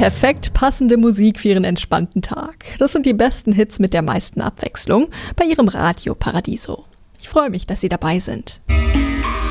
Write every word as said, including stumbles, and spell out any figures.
Perfekt passende Musik für Ihren entspannten Tag. Das sind die besten Hits mit der meisten Abwechslung bei Ihrem Radio Paradiso. Ich freue mich, dass Sie dabei sind.